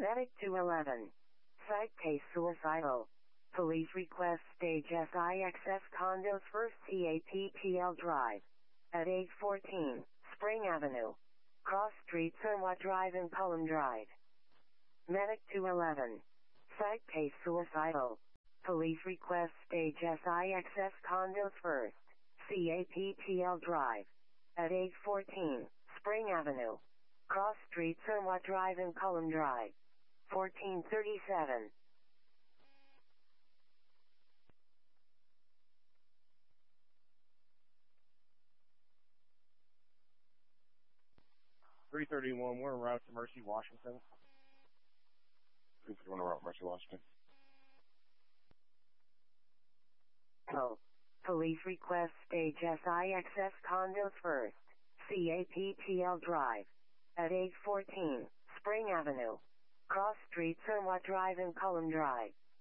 Medic 211. Site case suicidal. Police request stage SIXS condos first CAPTL Drive. At 814, Spring Avenue. Cross Street Sirmwa Drive and Cullen Drive. Medic 211. Site case suicidal. Police request stage SIXS condos first. CAPTL Drive. At 814, Spring Avenue. Cross Street Sirmwa Drive and Cullen Drive. 1437. We're en route to Mercy, Washington. 331 en route, Mercy, Washington. Oh. Police request stage SIXS condos first. CAPTL Drive. At 814, Spring Avenue. Cross Street Sirmwa Drive and Cullen Drive.